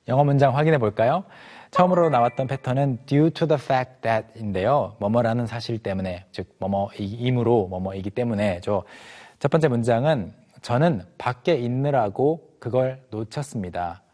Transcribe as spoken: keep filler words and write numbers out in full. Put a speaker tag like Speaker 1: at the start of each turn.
Speaker 1: 영어 문장 확인해 볼까요? 처음으로 나왔던 패턴은 due to the fact that 인데요. 뭐뭐라는 사실 때문에, 즉 뭐뭐이므로 뭐뭐이기 때문에죠. 첫 번째 문장은 저는 밖에 있느라고 그걸 놓쳤습니다.